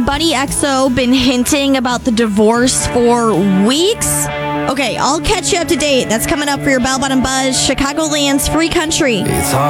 Buddy XO been hinting about the divorce for weeks? Okay, I'll catch you up to date. That's coming up for your Bell Bottom Buzz, Chicagoland's free country. It's hard.